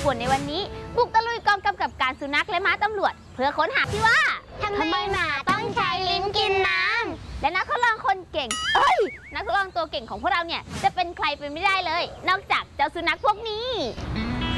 ป่วนในวันนี้บุกตะลุยกองกำกับการสุนัขและม้าตำรวจเพื่อค้นหาที่ว่าทำไมหมาต้องใช้ลิ้นกินน้ำและนักทดลองคนเก่งนักทดลองตัวเก่งของพวกเราเนี่ยจะเป็นใครไปไม่ได้เลยนอกจากเจ้าสุนัขพวกนี้